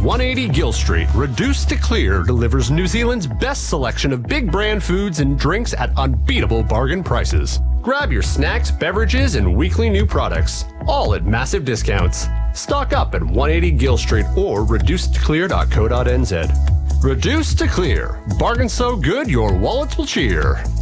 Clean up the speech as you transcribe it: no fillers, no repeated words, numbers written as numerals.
180 Gill Street, Reduced to Clear delivers New Zealand's best selection of big brand foods and drinks at unbeatable bargain prices. Grab your snacks, beverages, and weekly new products, all at massive discounts. Stock up at 180 Gill Street or reducedtoclear.co.nz. Reduced to Clear. Bargain so good your wallets will cheer.